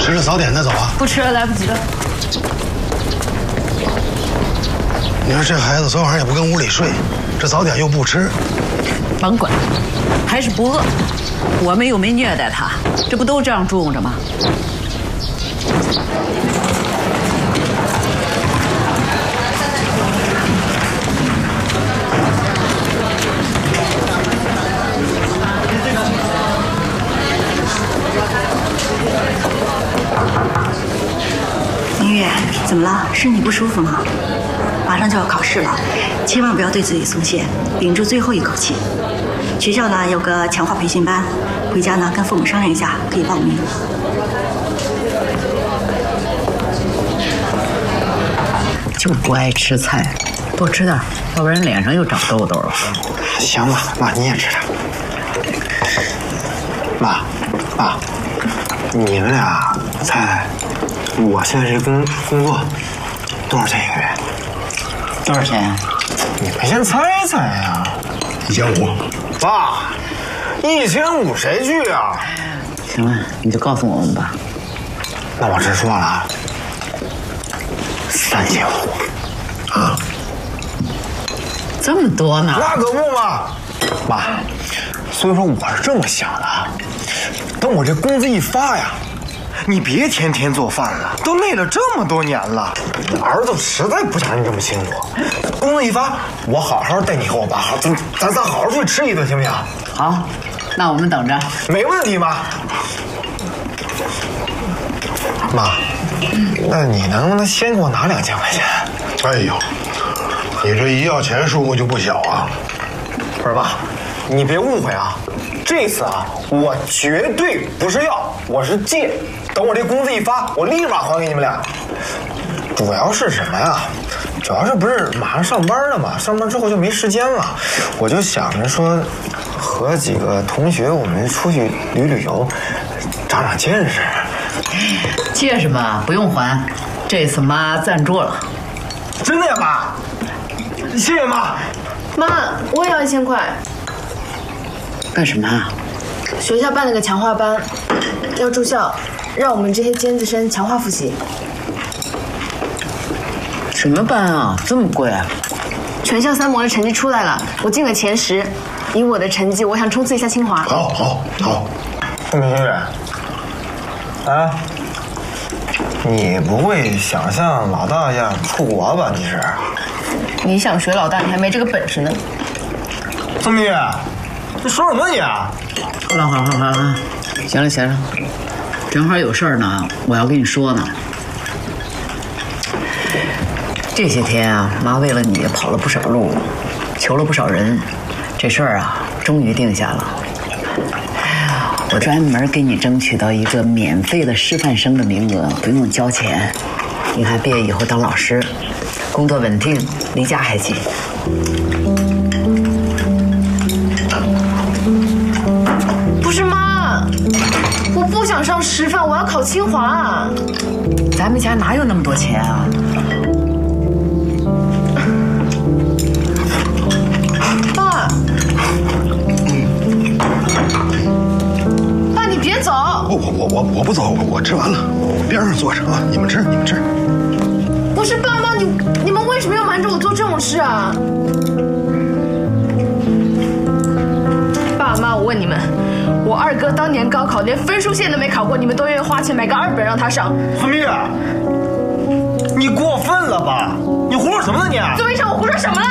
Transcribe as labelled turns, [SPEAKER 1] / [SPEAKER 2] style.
[SPEAKER 1] 吃了早点再走啊？
[SPEAKER 2] 不吃了，来不及了。
[SPEAKER 1] 你说这孩子昨晚上也不跟屋里睡，这早点又不吃，
[SPEAKER 2] 甭管，还是不饿。我们又没虐待他，这不都这样住着吗？
[SPEAKER 3] 明月，怎么了？身体不舒服吗？马上就要考试了，千万不要对自己松懈，屏住最后一口气。学校呢有个强化培训班，回家呢跟父母商量一下，可以报名。
[SPEAKER 2] 就不爱吃菜，多吃点，要不然脸上又长痘痘了。
[SPEAKER 4] 行吧，妈你也吃点。妈，爸，你们俩猜，我现在这工作多少钱一个月？
[SPEAKER 2] 多少钱？
[SPEAKER 4] 你们先猜猜呀。
[SPEAKER 1] 1500。
[SPEAKER 4] 爸，1500谁去啊？
[SPEAKER 2] 行了，你就告诉我们吧。
[SPEAKER 4] 那我直说了啊，3500。
[SPEAKER 1] 啊，
[SPEAKER 2] 这么多呢？
[SPEAKER 4] 那可不嘛，妈。所以说我是这么想的啊，等我这工资一发呀，你别天天做饭了，都累了这么多年了，儿子实在不想让你这么辛苦。工资一发，我好好带你和我爸，咱好好出去吃一顿，行不行？
[SPEAKER 2] 好，那我们等着。
[SPEAKER 4] 没问题，妈。妈，那你能不能先给我拿2000块钱？
[SPEAKER 1] 哎呦，你这一要钱数目就不小啊！
[SPEAKER 4] 不是爸，你别误会啊，这次啊，我绝对不是要，我是借。等我这工资一发，我立马还给你们俩。主要是什么呀？主要是不是马上上班了嘛？上班之后就没时间了，我就想着说，和几个同学我们出去旅游，长长见识。
[SPEAKER 2] 借什么？不用还，这次妈赞助了。
[SPEAKER 4] 真的呀，妈？谢谢妈。
[SPEAKER 5] 妈，我也要1000块。
[SPEAKER 2] 干什么啊？
[SPEAKER 5] 学校办了个强化班，要住校，让我们这些尖子生强化复习。
[SPEAKER 2] 什么班啊？这么贵啊？
[SPEAKER 5] 全校3模的成绩出来了，我进了前10。以我的成绩，我想冲刺一下清华。
[SPEAKER 1] 好。
[SPEAKER 4] 明月，啊，你不会想像老大一样出国吧？你是？
[SPEAKER 5] 你想学老大，你还没这个本事呢。
[SPEAKER 4] 宋明月，你说什么你啊？
[SPEAKER 2] 好了，行了，正好有事儿呢，我要跟你说呢。这些天啊，妈为了你跑了不少路，求了不少人，这事儿啊，终于定下了。我专门给你争取到一个免费的师范生的名额，不用交钱。你看毕业以后当老师，工作稳定，离家还近。
[SPEAKER 5] 不是妈，我不想上师范，我要考清华。
[SPEAKER 2] 咱们家哪有那么多钱啊？
[SPEAKER 5] 爸，爸，你别走！
[SPEAKER 1] 我不走，我吃完了，我边上坐着啊，你们吃。
[SPEAKER 5] 不是爸妈，你们为什么要瞒着我做这种事啊？爸妈，我问你们，我二哥当年高考连分数线都没考过，你们都愿意花钱买个2本让他上？
[SPEAKER 4] 孙明月，你过分了吧？你胡说什么呢你？
[SPEAKER 5] 作为上我胡说什么了？